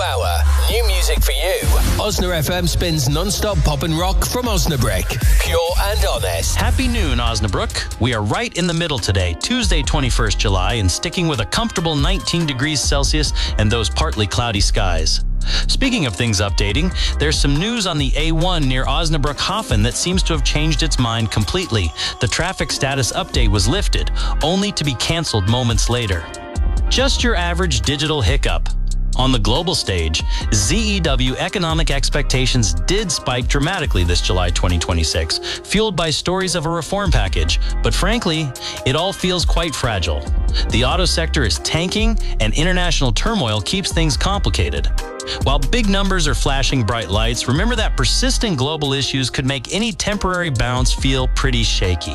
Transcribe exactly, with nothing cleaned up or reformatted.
hour. New music for you. Osna F M spins non-stop pop and rock from Osnabrück. Pure and honest. Happy noon, Osnabrück. We are right in the middle today, Tuesday, twenty-first of July, and sticking with a comfortable nineteen degrees Celsius and those partly cloudy skies. Speaking of things updating, there's some news on the A one near Osnabrück-Hafen that seems to have changed its mind completely. The traffic status update was lifted, only to be canceled moments later. Just your average digital hiccup. On the global stage, Z E W economic expectations did spike dramatically this July twenty twenty-six, fueled by stories of a reform package. But frankly, it all feels quite fragile. The auto sector is tanking, and international turmoil keeps things complicated. While big numbers are flashing bright lights, remember that persistent global issues could make any temporary bounce feel pretty shaky.